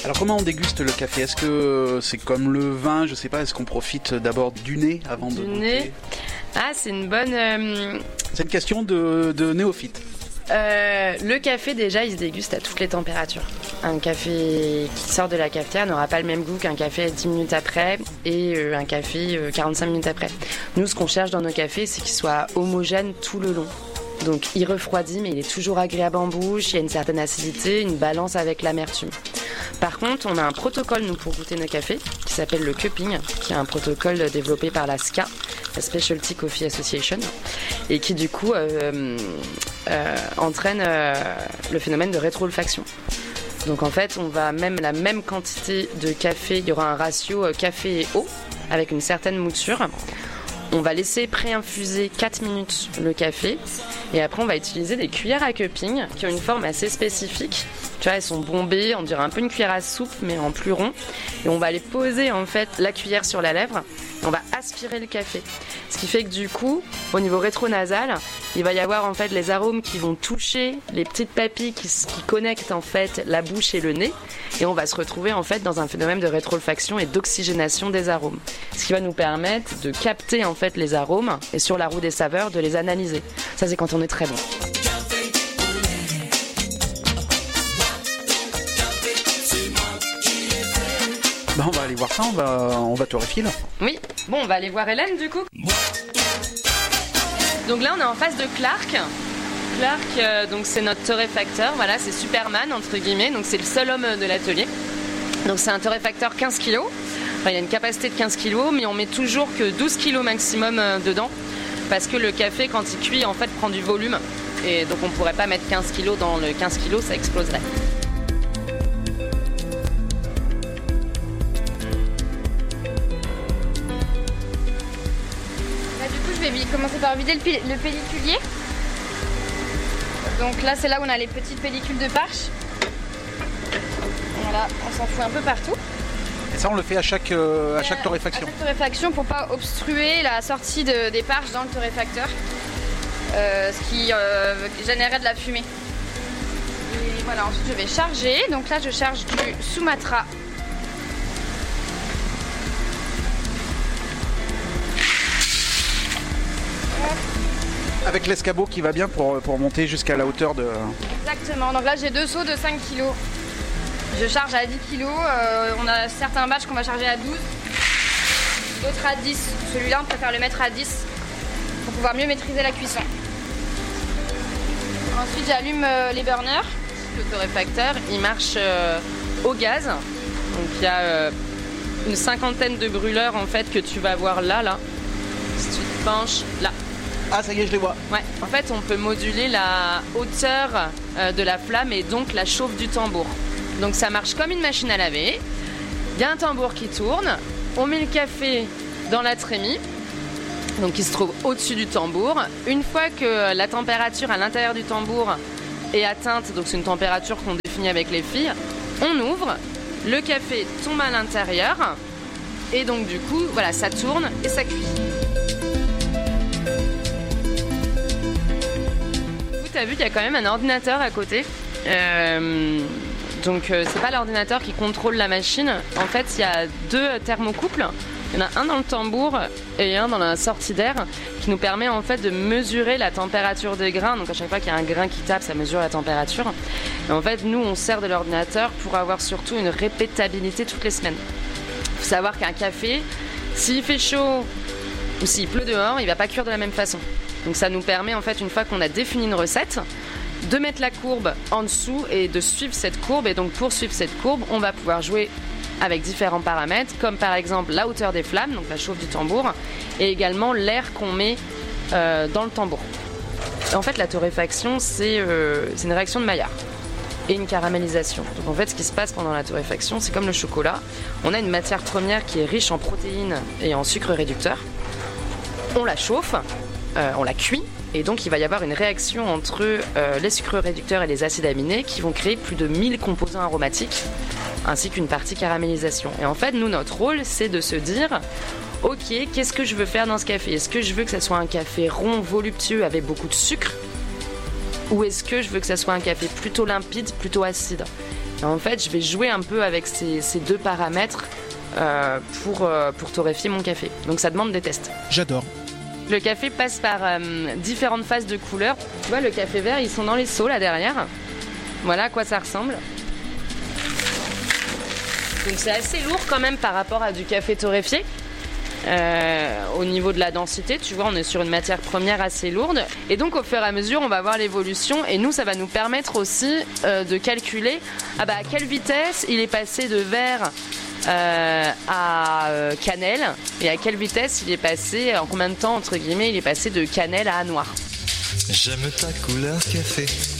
Alors comment on déguste le café? Est-ce que c'est comme le vin? Je sais pas, est-ce qu'on profite d'abord du nez avant de goûter? Ah, c'est une bonne... C'est une question de néophyte. Le café, déjà, il se déguste à toutes les températures. Un café qui sort de la cafetière n'aura pas le même goût qu'un café 10 minutes après et un café 45 minutes après. Nous, ce qu'on cherche dans nos cafés, c'est qu'il soit homogène tout le long. Donc, il refroidit, mais il est toujours agréable en bouche. Il y a une certaine acidité, une balance avec l'amertume. Par contre, on a un protocole, nous, pour goûter nos cafés, qui s'appelle le cupping, qui est un protocole développé par la SCA, la Specialty Coffee Association, et qui, du coup, entraîne le phénomène de rétro-olfaction. Donc, en fait, on va même la même quantité de café, il y aura un ratio café et eau, avec une certaine mouture. On va laisser pré-infuser 4 minutes le café et après on va utiliser des cuillères à cupping qui ont une forme assez spécifique. Tu vois, elles sont bombées, on dirait un peu une cuillère à soupe mais en plus rond. Et on va aller poser en fait la cuillère sur la lèvre et on va aspirer le café. Ce qui fait que du coup, au niveau rétronasal, il va y avoir en fait les arômes qui vont toucher les petites papilles qui connectent en fait la bouche et le nez. Et on va se retrouver en fait dans un phénomène de rétro-olfaction et d'oxygénation des arômes. Ce qui va nous permettre de capter en fait les arômes et sur la roue des saveurs de les analyser. Ça c'est quand on est très bon. Ben, on va aller voir ça, on va torréfier là. Oui, bon on va aller voir Hélène du coup. Donc là on est en face de Clark. Clark, donc c'est notre torréfacteur, voilà, c'est Superman entre guillemets, donc c'est le seul homme de l'atelier. Donc c'est un torréfacteur 15 kg, enfin, il a une capacité de 15 kg, mais on met toujours que 12 kg maximum dedans, parce que le café quand il cuit en fait prend du volume, et donc on pourrait pas mettre 15 kg dans le 15 kg, ça exploserait. Là du coup je vais commencer par vider le pelliculier. Donc là c'est là où on a les petites pellicules de parche. Voilà, on s'en fout un peu partout. Et ça on le fait à chaque torréfaction. À chaque torréfaction pour pas obstruer la sortie des parches dans le torréfacteur. Ce qui générait de la fumée. Et voilà, ensuite je vais charger. Donc là je charge du Sumatra. Avec l'escabeau qui va bien pour monter jusqu'à la hauteur de... Exactement, donc là j'ai 2 seaux de 5 kg. Je charge à 10 kg, on a certains batchs qu'on va charger à 12, d'autres à 10. Celui-là on préfère le mettre à 10 pour pouvoir mieux maîtriser la cuisson. Ensuite j'allume les burners. Le torréfacteur il marche au gaz, donc il y a une cinquantaine de brûleurs en fait que tu vas voir là. Si tu te penches là. Ah ça y est, je les vois. Ouais, en fait on peut moduler la hauteur de la flamme et donc la chauffe du tambour. Donc ça marche comme une machine à laver. Il y a un tambour qui tourne, on met le café dans la trémie, donc qui se trouve au-dessus du tambour. Une fois que la température à l'intérieur du tambour est atteinte, donc c'est une température qu'on définit avec les filles, on ouvre, le café tombe à l'intérieur et donc du coup voilà, ça tourne et ça cuit. Tu as vu qu'il y a quand même un ordinateur à côté. Donc c'est pas l'ordinateur qui contrôle la machine. En fait, il y a 2 thermocouples. Il y en a un dans le tambour et un dans la sortie d'air qui nous permet en fait de mesurer la température des grains. Donc à chaque fois qu'il y a un grain qui tape, ça mesure la température. Et en fait, nous, on sert de l'ordinateur pour avoir surtout une répétabilité toutes les semaines. Il faut savoir qu'un café, s'il fait chaud ou s'il pleut dehors, il va pas cuire de la même façon. Donc ça nous permet en fait, une fois qu'on a défini une recette, de mettre la courbe en dessous et de suivre cette courbe. Et donc pour suivre cette courbe, on va pouvoir jouer avec différents paramètres, comme par exemple la hauteur des flammes, donc la chauffe du tambour, et également l'air qu'on met dans le tambour. En fait, la torréfaction, c'est une réaction de Maillard et une caramélisation. Donc en fait, ce qui se passe pendant la torréfaction, c'est comme le chocolat. On a une matière première qui est riche en protéines et en sucre réducteur. On la chauffe, on la cuit, et donc il va y avoir une réaction entre les sucres réducteurs et les acides aminés qui vont créer plus de 1000 composants aromatiques, ainsi qu'une partie caramélisation. Et en fait, nous, notre rôle, c'est de se dire, ok, qu'est-ce que je veux faire dans ce café? Est-ce que je veux que ça soit un café rond, voluptueux, avec beaucoup de sucre? Ou est-ce que je veux que ça soit un café plutôt limpide, plutôt acide? Et en fait, je vais jouer un peu avec ces deux paramètres pour torréfier mon café. Donc ça demande des tests. J'adore. Le café passe par différentes phases de couleur. Tu vois, le café vert, ils sont dans les seaux là derrière. Voilà à quoi ça ressemble. Donc c'est assez lourd quand même par rapport à du café torréfié. Au niveau de la densité, tu vois, on est sur une matière première assez lourde. Et donc au fur et à mesure, on va voir l'évolution. Et nous, ça va nous permettre aussi de calculer à quelle vitesse il est passé de vert à cannelle, et à quelle vitesse il est passé, en combien de temps entre guillemets il est passé de cannelle à noir. J'aime ta couleur café.